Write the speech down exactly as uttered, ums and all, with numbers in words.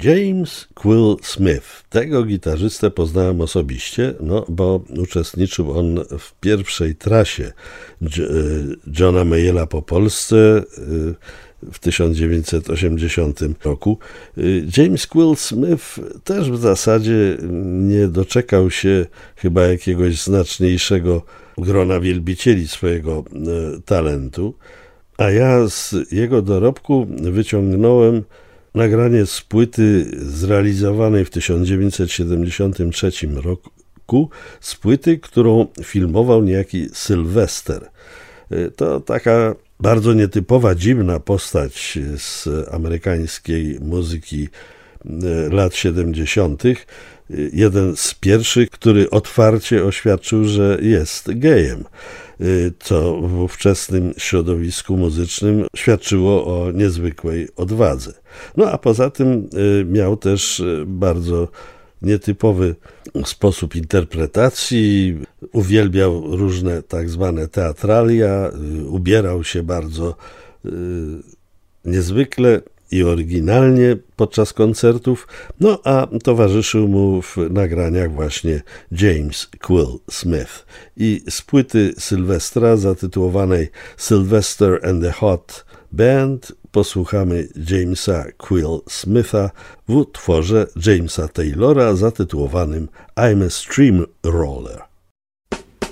James Quill Smith. Tego gitarzystę poznałem osobiście, no bo uczestniczył on w pierwszej trasie Johna Mayalla po Polsce w tysiąc dziewięćset osiemdziesiątym roku. James Quill Smith też w zasadzie nie doczekał się chyba jakiegoś znaczniejszego grona wielbicieli swojego talentu, a ja z jego dorobku wyciągnąłem nagranie z płyty zrealizowanej w tysiąc dziewięćset siedemdziesiątym trzecim roku, z płyty, którą filmował niejaki Sylwester. To taka bardzo nietypowa, dziwna postać z amerykańskiej muzyki lat siedemdziesiątych. Jeden z pierwszych, który otwarcie oświadczył, że jest gejem, co w ówczesnym środowisku muzycznym świadczyło o niezwykłej odwadze. No a poza tym miał też bardzo nietypowy sposób interpretacji, uwielbiał różne tak zwane teatralia, ubierał się bardzo niezwykle i oryginalnie podczas koncertów, no a towarzyszył mu w nagraniach właśnie James Quill Smith. I z płyty Sylwestra zatytułowanej Sylvester and the Hot Band posłuchamy Jamesa Quill Smitha w utworze Jamesa Taylora zatytułowanym I'm a Steamroller.